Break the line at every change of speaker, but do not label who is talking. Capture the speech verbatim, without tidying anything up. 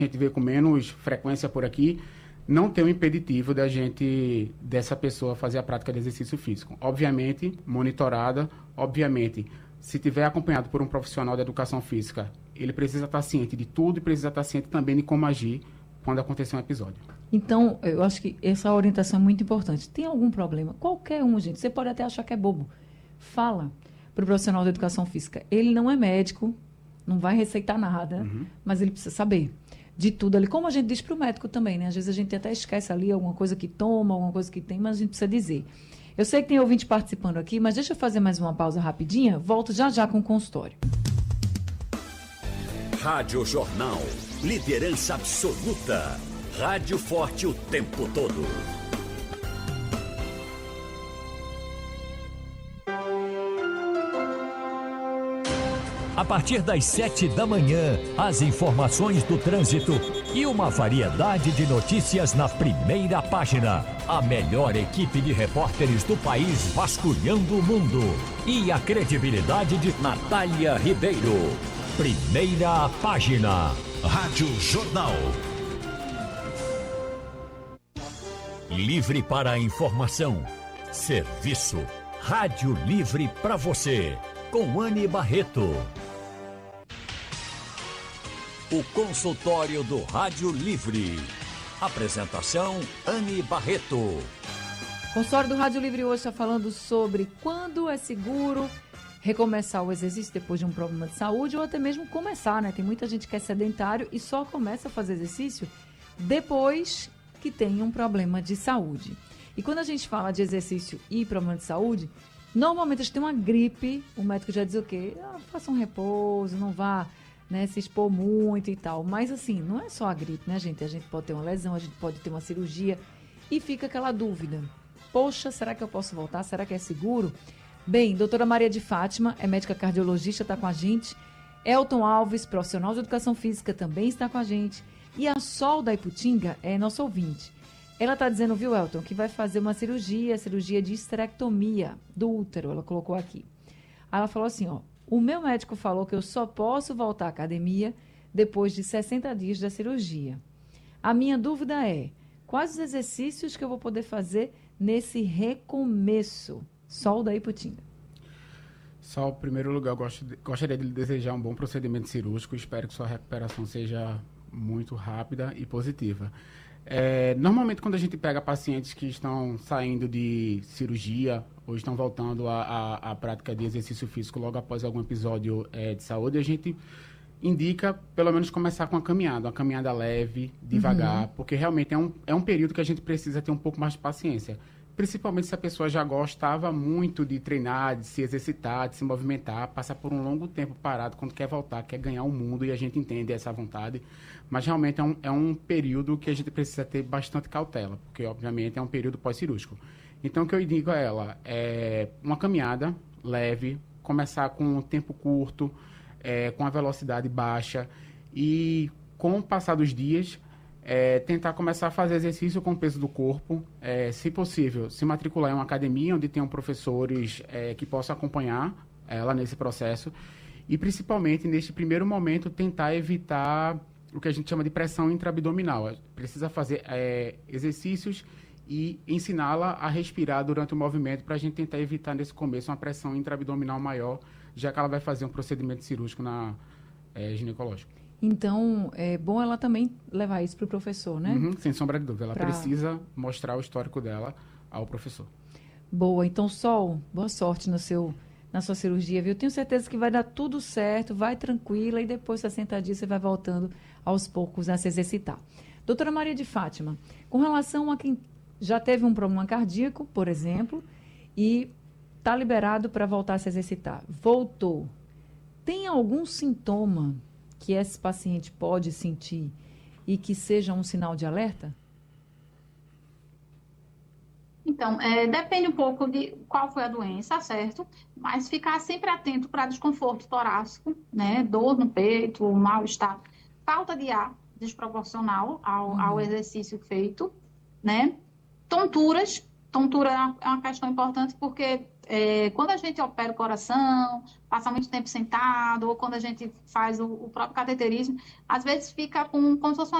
a gente vê com menos frequência por aqui, não tem um impeditivo da gente, dessa pessoa fazer a prática de exercício físico. Obviamente, monitorada, obviamente, se tiver acompanhado por um profissional de educação física, ele precisa estar ciente de tudo e precisa estar ciente também de como agir quando acontecer um episódio.
Então, eu acho que essa orientação é muito importante. Tem algum problema? Qualquer um, gente. Você pode até achar que é bobo. Fala para o profissional de educação física. Ele não é médico, não vai receitar nada, uhum. mas ele precisa saber de tudo ali. Como a gente diz para o médico também, né? Às vezes a gente até esquece ali alguma coisa que toma, alguma coisa que tem, mas a gente precisa dizer. Eu sei que tem ouvinte participando aqui, mas deixa eu fazer mais uma pausa rapidinha. Volto já já com o consultório.
Rádio Jornal. Liderança absoluta. Rádio forte o tempo todo. A partir das sete da manhã, as informações do trânsito e uma variedade de notícias na primeira página. A melhor equipe de repórteres do país vasculhando o mundo. E a credibilidade de Natália Ribeiro. Primeira página. Rádio Jornal. Livre para a informação. Serviço. Rádio Livre para você. Com Anne Barreto. O consultório do Rádio Livre. Apresentação, Anne Barreto.
O consultório do Rádio Livre hoje está falando sobre quando é seguro recomeçar o exercício depois de um problema de saúde ou até mesmo começar, né? Tem muita gente que é sedentário e só começa a fazer exercício depois que tem um problema de saúde. E quando a gente fala de exercício e problema de saúde, normalmente a gente tem uma gripe, o médico já diz o quê? Ah, faça um repouso, não vá... Né, se expor muito e tal. Mas assim, não é só a gripe, né, gente? A gente pode ter uma lesão, a gente pode ter uma cirurgia e fica aquela dúvida. Poxa, será que eu posso voltar? Será que é seguro? Bem, doutora Maria de Fátima é médica cardiologista, está com a gente. Elton Alves, profissional de educação física, também está com a gente. E a Sol da Iputinga é nosso ouvinte. Ela está dizendo, viu, Elton, que vai fazer uma cirurgia, cirurgia de esterectomia do útero, ela colocou aqui. Aí ela falou assim, ó, o meu médico falou que eu só posso voltar à academia depois de sessenta dias da cirurgia. A minha dúvida é, quais os exercícios que eu vou poder fazer nesse recomeço? Sol da Iputinga.
Só, em primeiro lugar, eu gosto de, gostaria de lhe desejar um bom procedimento cirúrgico. Espero que sua recuperação seja muito rápida e positiva. É, normalmente, quando a gente pega pacientes que estão saindo de cirurgia ou estão voltando à prática de exercício físico logo após algum episódio é, de saúde, a gente indica, pelo menos, começar com a caminhada, uma caminhada leve, devagar, uhum. porque realmente é um, é um período que a gente precisa ter um pouco mais de paciência. Principalmente se a pessoa já gostava muito de treinar, de se exercitar, de se movimentar, passar por um longo tempo parado, quando quer voltar, quer ganhar o mundo, e a gente entende essa vontade. Mas realmente é um, é um período que a gente precisa ter bastante cautela, porque obviamente é um período pós-cirúrgico. Então o que eu digo a ela é uma caminhada leve, começar com um tempo curto, é, com a velocidade baixa, e com o passar dos dias... É, tentar começar a fazer exercício com o peso do corpo, é, se possível, se matricular em uma academia onde tenham professores é, que possam acompanhar ela nesse processo e, principalmente, neste primeiro momento, tentar evitar o que a gente chama de pressão intraabdominal. Precisa fazer é, exercícios e ensiná-la a respirar durante o movimento para a gente tentar evitar, nesse começo, uma pressão intraabdominal maior, já que ela vai fazer um procedimento cirúrgico na, é, ginecológico.
Então, é bom ela também levar isso para o professor, né?
Uhum, sem sombra de dúvida. Ela
pra...
precisa mostrar o histórico dela ao professor.
Boa. Então, Sol, boa sorte no seu, na sua cirurgia, viu? Tenho certeza que vai dar tudo certo, vai tranquila e depois, sessenta dias, você vai voltando aos poucos a se exercitar. Doutora Maria de Fátima, com relação a quem já teve um problema cardíaco, por exemplo, e está liberado para voltar a se exercitar, voltou, tem algum sintoma que esse paciente pode sentir e que seja um sinal de alerta?
Então, é, depende um pouco de qual foi a doença, certo? Mas ficar sempre atento para desconforto torácico, né? Dor no peito, mal-estar, falta de ar desproporcional ao, uhum. ao exercício feito, né? Tonturas, tontura é uma, é uma questão importante porque é, quando a gente opera o coração, passa muito tempo sentado, ou quando a gente faz o, o próprio cateterismo, às vezes fica com, como se fosse uma